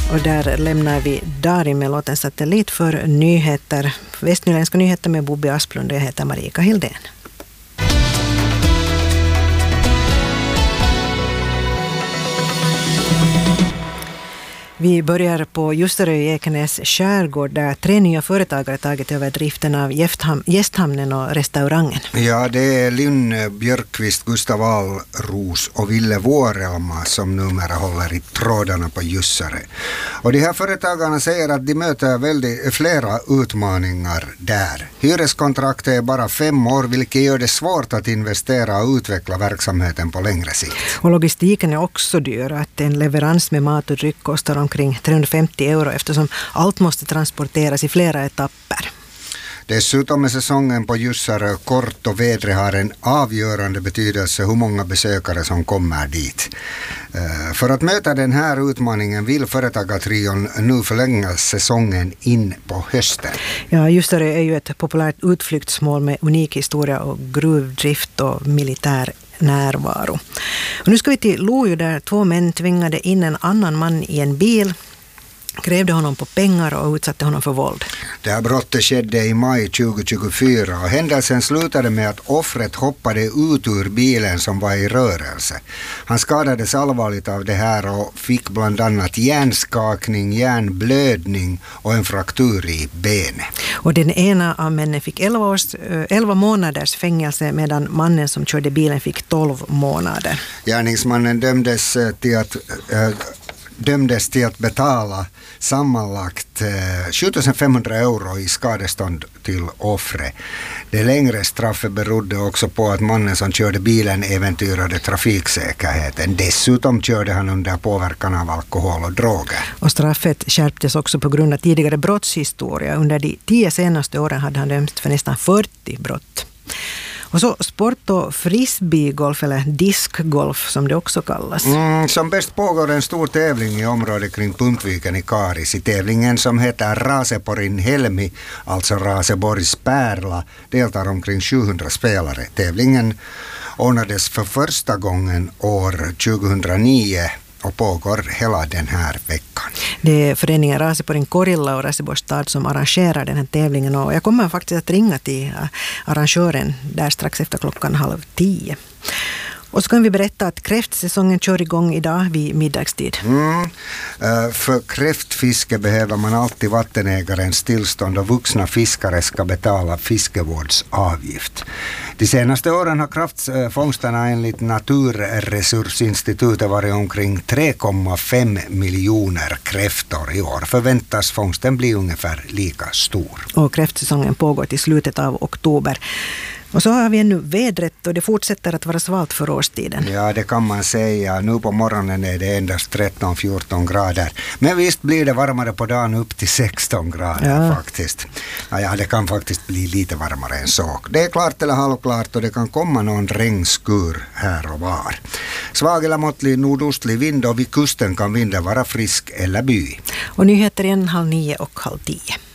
Och där lämnar vi Darin med låten Satellit för nyheter. Västnyländska nyheter med Bobby Asplund och jag heter Marika Hildén. Vi börjar på Ljusterö i Ekenäs skärgård där 3 nya företagare tagit över driften av gästhamnen och restaurangen. Ja, det är Lynn Björkqvist, Gustav Alros och Ville Vårelma som numera håller i trådarna på Ljusterö. Och de här företagarna säger att de möter flera utmaningar där. Hyreskontraktet är bara 5 år, vilket gör det svårt att investera och utveckla verksamheten på längre sikt. Och logistiken är också dyr. Att en leverans med mat och dryck kostar omkring 350 euro eftersom allt måste transporteras i flera etapper. Dessutom är säsongen på Ljusterö kort och vädret har en avgörande betydelse hur många besökare som kommer dit. För att möta den här utmaningen vill företagartrion nu förlänga säsongen in på hösten. Ja, Ljusterö är ju ett populärt utflyktsmål med unik historia och gruvdrift och militär närvaro. Och nu ska vi till Lojo där 2 män tvingade in en annan man i en bil, krävde honom på pengar och utsatte honom för våld. Det här brottet skedde i maj 2024 och händelsen slutade med att offret hoppade ut ur bilen som var i rörelse. Han skadades allvarligt av det här och fick bland annat hjärnskakning, hjärnblödning och en fraktur i benet. Och den ena av männen fick 11 månaders fängelse medan mannen som körde bilen fick 12 månader. Gärningsmannen dömdes till att betala sammanlagt 7500 euro i skadestånd till offre. Det längre straffet berodde också på att mannen som körde bilen äventyrade trafiksäkerheten. Dessutom körde han under påverkan av alkohol och droger. Och straffet skärptes också på grund av tidigare brottshistoria. Under de 10 senaste åren hade han dömts för nästan 40 brott. Och så sport- och frisbeegolf eller diskgolf som det också kallas. Som bäst pågår en stor tävling i området kring Puntviken i Karis. I tävlingen som heter Raaseporin Helmi, alltså Raaseborgs Pärla, deltar omkring 700 spelare. Tävlingen ordnades för första gången år 2009 och pågår hela den här veckan. Det är föreningen Raaseporin Korilla och Raaseborgs stad som arrangerar den här tävlingen och jag kommer faktiskt att ringa till arrangören där strax efter 9:30. Och så kan vi berätta att kräftsäsongen kör igång idag vid middagstid. För kräftfiske behöver man alltid vattenägarens tillstånd och vuxna fiskare ska betala fiskevårdsavgift. De senaste åren har kraftfångsterna enligt Naturresursinstitutet varit omkring 3,5 miljoner kräftor i år. Förväntas fångsten bli ungefär lika stor. Och kräftsäsongen pågår till slutet av oktober. Och så har vi ännu vädret och det fortsätter att vara svalt för årstiden. Ja, det kan man säga. Nu på morgonen är det endast 13-14 grader. Men visst blir det varmare på dagen upp till 16 grader faktiskt. Ja, det kan faktiskt bli lite varmare än så. Det är klart eller halvklart och det kan komma någon regnskur här och var. Svag eller måttlig nordostlig vind och vid kusten kan vinden vara frisk eller by. Och nyheter igen 8:30 och 9:30.